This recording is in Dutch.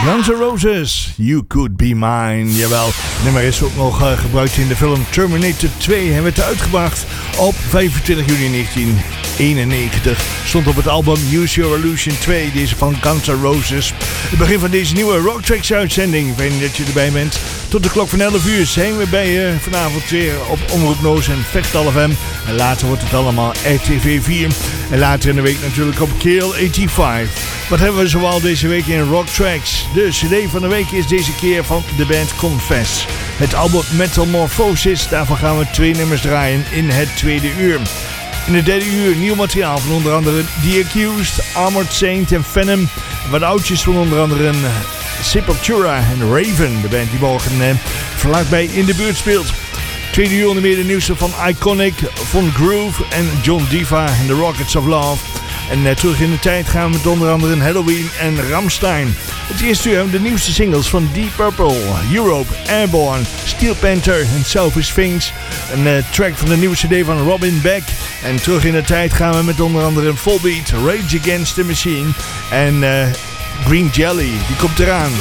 Guns N' Roses, You Could Be Mine. Jawel, het nummer is ook nog gebruikt in de film Terminator 2 en werd uitgebracht op 25 juni 1991. Stond op het album Use Your Illusion 2, deze van Guns N' Roses. Het begin van deze nieuwe Rock Tracks uitzending. Fijn dat je erbij bent. Tot de klok van 11 uur zijn we bij je vanavond weer op Omroep Noos en Vechtal FM. En later wordt het allemaal RTV 4. En later in de week natuurlijk op Keel 85. Wat hebben we zoal deze week in Rock Tracks? De CD van de week is deze keer van de band Confess. Het album Metamorphosis, daarvan gaan we 2 nummers draaien in het tweede uur. In het derde uur nieuw materiaal van onder andere The Accused, Armored Saint en Venom. Wat oudjes van onder andere Sepultura en Raven, de band die morgen vlakbij in de buurt speelt. Tweede uur onder meer de nieuwste van Iconic, Von Groove en John Diva en The Rockets of Love. En terug in de tijd gaan we met onder andere Halloween en Rammstein. Het eerste uur hebben we de nieuwste singles van Deep Purple, Europe, Airborne, Steel Panther en Selfish Things. Een track van de nieuwe CD van Robin Beck. En terug in de tijd gaan we met onder andere Volbeat, Rage Against the Machine en Green Jelly. Die komt eraan.